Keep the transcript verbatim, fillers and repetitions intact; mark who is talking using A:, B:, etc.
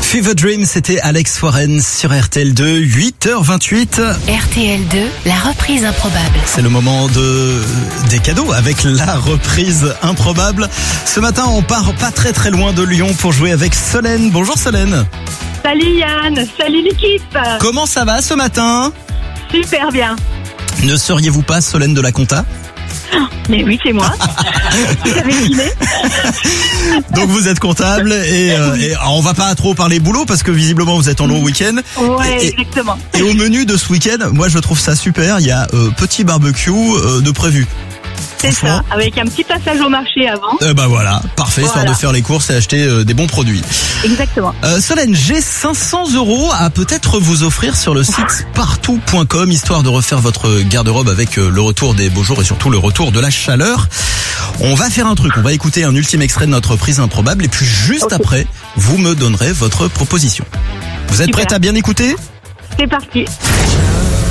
A: Fever Dream, c'était Alex Warren sur R T L deux, huit heures vingt-huit.
B: R T L deux, la reprise improbable.
A: C'est le moment de des cadeaux avec la reprise improbable. Ce matin, on part pas très très loin de Lyon pour jouer avec Solène. Bonjour Solène.
C: Salut Yann, salut l'équipe.
A: Comment ça va ce matin?
C: Super bien.
A: Ne seriez-vous pas Solène de la Compta?
C: Mais oui, c'est moi. J'avais deviné.
A: Donc vous êtes comptable et, euh, et alors on va pas trop parler boulot parce que visiblement vous êtes en long week-end.
C: Ouais,
A: et,
C: exactement.
A: Et au menu de ce week-end, moi je trouve ça super. Il y a euh, petit barbecue euh, de prévu.
C: C'est ça, avec un petit passage au marché avant.
A: Euh, bah voilà, parfait,
C: Voilà.
A: histoire de faire les courses et acheter euh, des bons produits.
C: Exactement.
A: Euh, Solène, j'ai cinq cents euros à peut-être vous offrir sur le site partout point com, histoire de refaire votre garde-robe avec euh, le retour des beaux jours et surtout le retour de la chaleur. On va faire un truc, on va écouter un ultime extrait de notre prise improbable et puis juste
C: Okay.
A: après, vous me donnerez votre proposition. Vous êtes
C: Super.
A: prête à bien écouter ?
C: C'est parti.